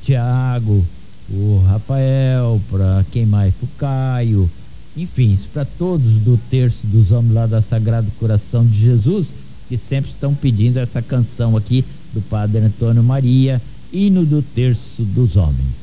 Tiago, o Rafael, para quem mais? Pro Caio, enfim, para todos do Terço dos Homens lá da Sagrado Coração de Jesus, que sempre estão pedindo essa canção aqui do Padre Antônio Maria, hino do Terço dos Homens.